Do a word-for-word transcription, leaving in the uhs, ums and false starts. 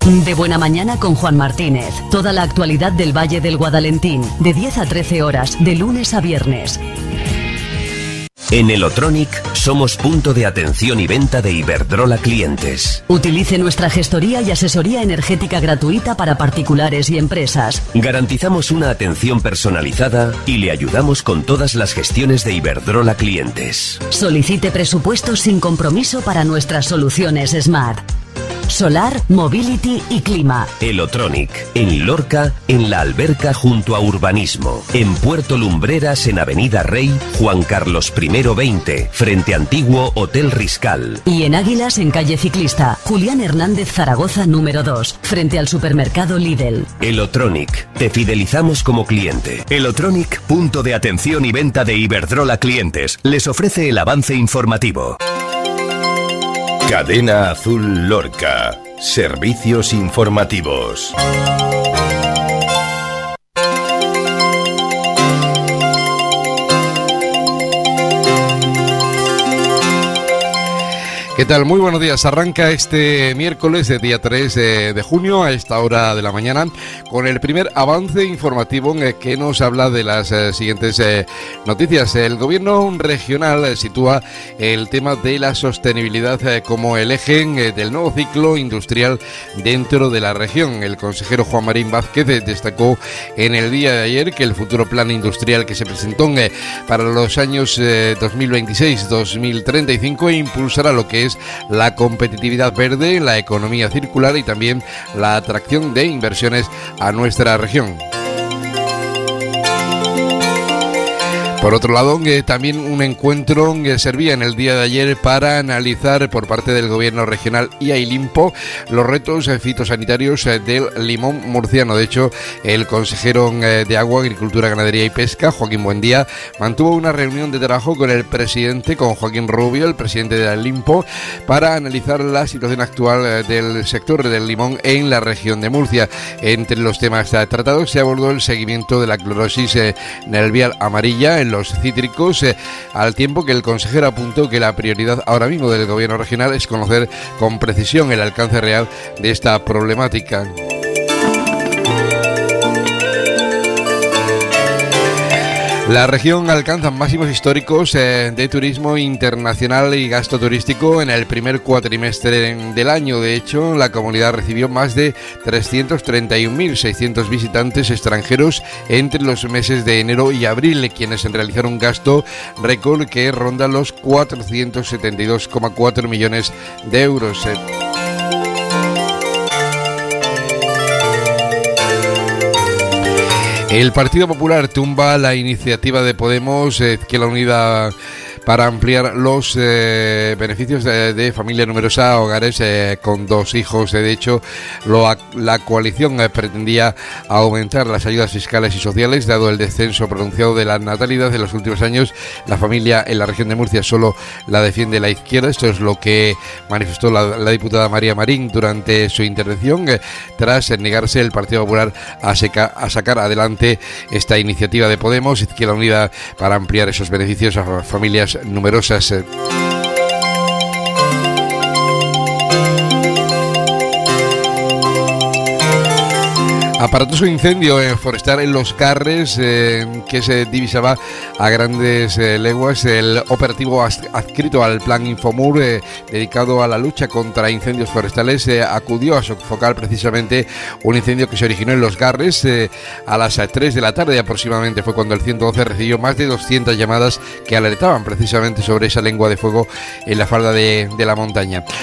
De Buena Mañana con Juan Martínez. Toda la actualidad del Valle del Guadalentín, de diez a trece horas, de lunes a viernes. En Elotronic somos punto de atención y venta de Iberdrola clientes. Utilice nuestra gestoría y asesoría energética gratuita para particulares y empresas. Garantizamos una atención personalizada y le ayudamos con todas las gestiones de Iberdrola clientes. Solicite presupuestos sin compromiso para nuestras soluciones Smart. Solar, Mobility y Clima. Elotronic, en Lorca, en La Alberca junto a Urbanismo. En Puerto Lumbreras, en Avenida Rey, Juan Carlos primero veinte, frente Antiguo Hotel Riscal. Y en Águilas, en Calle Ciclista, Julián Hernández Zaragoza número dos, frente al supermercado Lidl. Elotronic, te fidelizamos como cliente. Elotronic, punto de atención y venta de Iberdrola clientes, les ofrece el avance informativo. Cadena Azul Lorca. Servicios informativos. ¿Qué tal? Muy buenos días. Arranca este miércoles, el día tres de junio, a esta hora de la mañana, con el primer avance informativo que nos habla de las siguientes noticias. El gobierno regional sitúa el tema de la sostenibilidad como el eje del nuevo ciclo industrial dentro de la región. El consejero Juan Marín Vázquez destacó en el día de ayer que el futuro plan industrial que se presentó para los años dos mil veintiséis a dos mil treinta y cinco impulsará lo que es la competitividad verde, la economía circular y también la atracción de inversiones a nuestra región. Por otro lado, eh, también un encuentro que servía en el día de ayer para analizar por parte del gobierno regional y Ailimpo los retos eh, fitosanitarios eh, del limón murciano. De hecho, el consejero eh, de Agua, Agricultura, Ganadería y Pesca, Joaquín Buendía, mantuvo una reunión de trabajo con el presidente, con Joaquín Rubio, el presidente de Ailimpo, para analizar la situación actual eh, del sector del limón en la región de Murcia. Entre los temas eh, tratados se abordó el seguimiento de la clorosis eh, nervial amarilla en los cítricos, eh, al tiempo que el consejero apuntó que la prioridad ahora mismo del gobierno regional es conocer con precisión el alcance real de esta problemática. La región alcanza máximos históricos eh, de turismo internacional y gasto turístico en el primer cuatrimestre del año. De hecho, la comunidad recibió más de trescientos treinta y un mil seiscientos visitantes extranjeros entre los meses de enero y abril, quienes realizaron un gasto récord que ronda los cuatrocientos setenta y dos coma cuatro millones de euros. Eh. El Partido Popular tumba la iniciativa de Podemos, eh, que la Unidad para ampliar los eh, beneficios de, de familia numerosa a hogares eh, con dos hijos. De hecho, lo, la coalición eh, pretendía aumentar las ayudas fiscales y sociales, dado el descenso pronunciado de la natalidad en los últimos años. La familia en la región de Murcia solo la defiende la izquierda. Esto es lo que manifestó la, la diputada María Marín durante su intervención, eh, tras negarse el Partido Popular a, seca, a sacar adelante esta iniciativa de Podemos, Izquierda Unida, para ampliar esos beneficios a familias numerosas. Aparatoso incendio eh, forestal en Los Carres, eh, que se divisaba a grandes eh, leguas. El operativo adscrito al plan Infomur, eh, dedicado a la lucha contra incendios forestales, eh, acudió a sofocar precisamente un incendio que se originó en Los Carres eh, a las tres de la tarde aproximadamente. Fue cuando el ciento doce recibió más de doscientas llamadas que alertaban precisamente sobre esa lengua de fuego en la falda de, de la montaña.